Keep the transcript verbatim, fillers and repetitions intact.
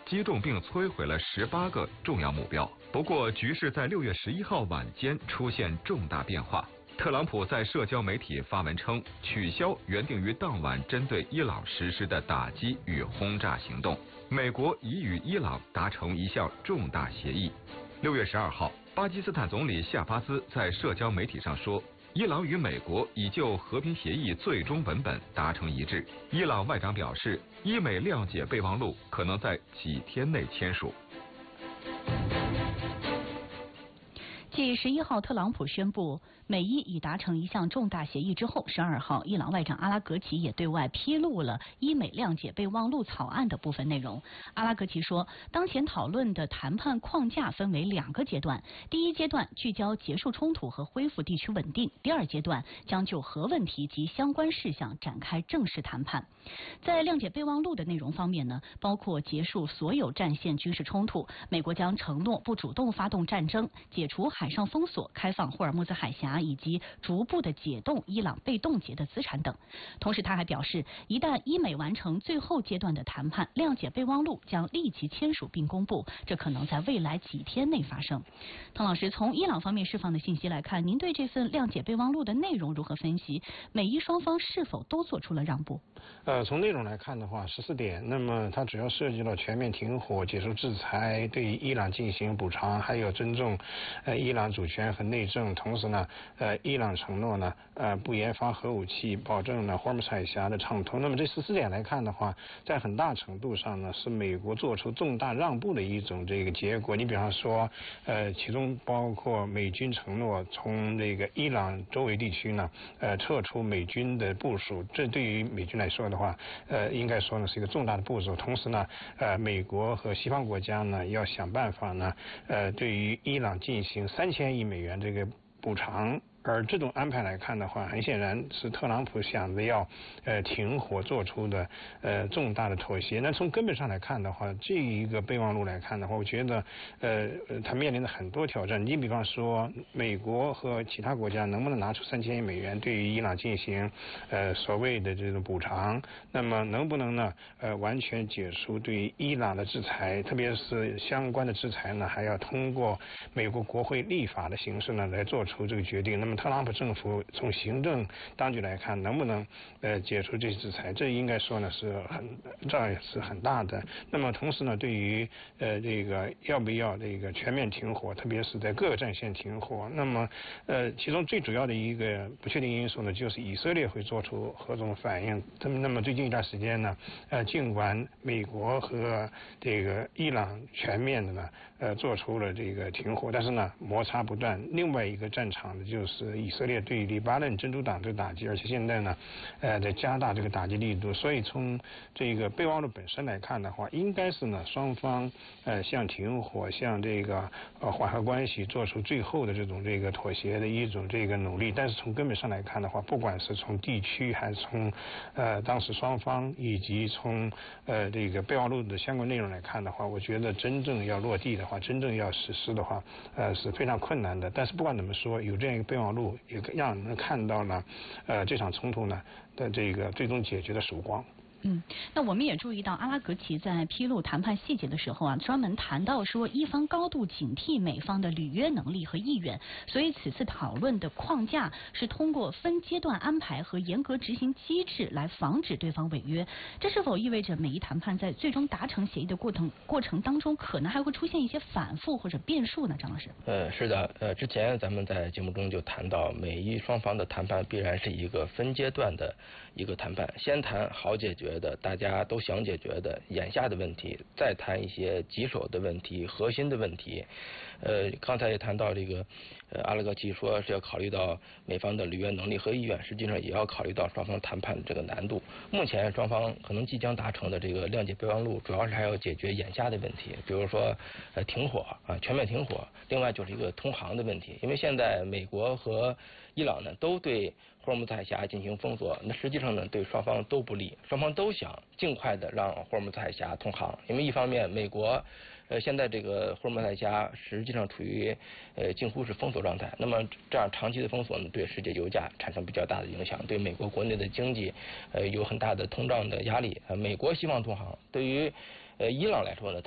击中并摧毁了十八个重要目标。不过，局势在六月十一号晚间出现重大变化。特朗普在社交媒体发文称，取消原定于当晚针对伊朗实施的打击与轰炸行动。美国已与伊朗达成一项重大协议。六月十二号，巴基斯坦总理夏巴兹在社交媒体上说，伊朗与美国已就和平协议最终文本达成一致。伊朗外长表示，伊美谅解备忘录可能在几天内签署。 继十一号特朗普宣布美伊已达成一项重大协议之后，十二号伊朗外长阿拉格齐也对外披露了伊美谅解备忘录草案的部分内容。阿拉格齐说，当前讨论的谈判框架分为两个阶段，第一阶段聚焦结束冲突和恢复地区稳定，第二阶段将就核问题及相关事项展开正式谈判。在谅解备忘录的内容方面呢，包括结束所有战线军事冲突，美国将承诺不主动发动战争，解除海上封锁，开放霍尔木兹海峡，以及逐步的解冻伊朗被冻结的资产等。同时他还表示，一旦伊美完成最后阶段的谈判，谅解备忘录将立即签署并公布，这可能在未来几天内发生。滕老师，从伊朗方面释放的信息来看，您对这份谅解备忘录的内容如何分析？美伊双方是否都做出了让步？ 呃，从内容来看的话，十四点，那么它主要涉及了全面停火、解除制裁、对伊朗进行补偿，还有尊重呃伊朗主权和内政。同时呢，呃，伊朗承诺呢，呃，不研发核武器，保证呢霍尔木兹海峡的畅通。那么这十四点来看的话，在很大程度上呢，是美国做出重大让步的一种这个结果。你比方说，呃，其中包括美军承诺从这个伊朗周围地区呢，呃，撤出美军的部署，这对于美军来说的话，呃，应该说呢是一个重大的步骤。同时呢，呃，美国和西方国家呢要想办法呢，呃，对于伊朗进行三千亿美元这个补偿。而这种安排来看的话，很显然是特朗普想着要呃停火做出的呃重大的妥协。那从根本上来看的话，这一个备忘录来看的话，我觉得呃它面临着很多挑战。你比方说，美国和其他国家能不能拿出三千亿美元对于伊朗进行呃所谓的这种补偿？那么能不能呢呃完全解除对于伊朗的制裁，特别是相关的制裁呢，还要通过美国国会立法的形式呢来做出这个决定。那么特朗普政府从行政当局来看，能不能呃解除这些制裁，这应该说呢是很这样是很大的。那么同时呢，对于呃这个要不要这个全面停火，特别是在各个战线停火，那么呃其中最主要的一个不确定因素呢，就是以色列会做出何种反应。那么那么最近一段时间呢，呃尽管美国和这个伊朗全面的呢呃做出了这个停火，但是呢摩擦不断。另外一个战场的就是以色列对黎巴嫩真主党的打击，而且现在呢，呃，在加大这个打击力度。所以从这个备忘录本身来看的话，应该是呢双方呃向停火、向这个呃缓和关系做出最后的这种这个妥协的一种这个努力。但是从根本上来看的话，不管是从地区还是从呃当时双方以及从呃这个备忘录的相关内容来看的话，我觉得真正要落地的话，真正要实施的话，呃是非常困难的。但是不管怎么说，有这样一个备忘录，也让人看到了呃这场冲突呢的这个最终解决的曙光。 嗯，那我们也注意到阿拉格齐在披露谈判细节的时候啊，专门谈到说，伊方高度警惕美方的履约能力和意愿，所以此次讨论的框架是通过分阶段安排和严格执行机制来防止对方违约。这是否意味着美伊谈判在最终达成协议的过程过程当中，可能还会出现一些反复或者变数呢？张老师？ 呃，是的，呃，之前咱们在节目中就谈到，美伊双方的谈判必然是一个分阶段的一个谈判，先谈好解决的大家都想解决的眼下的问题，再谈一些棘手的问题、核心的问题。呃，刚才也谈到这个，呃，阿拉格齐说是要考虑到美方的履约能力和意愿，实际上也要考虑到双方谈判的这个难度。目前双方可能即将达成的这个谅解备忘录，主要是还要解决眼下的问题，比如说呃停火啊，全面停火。另外就是一个通航的问题，因为现在美国和伊朗呢都对霍尔木兹海峡进行封锁，那实际上呢对双方都不利，双方都想尽快的让霍尔木兹海峡通航，因为一方面美国呃现在这个霍尔木兹海峡实际上处于呃近乎是封锁状态，那么这样长期的封锁呢对世界油价产生比较大的影响，对美国国内的经济呃有很大的通胀的压力，呃美国希望通航，对于呃伊朗来说呢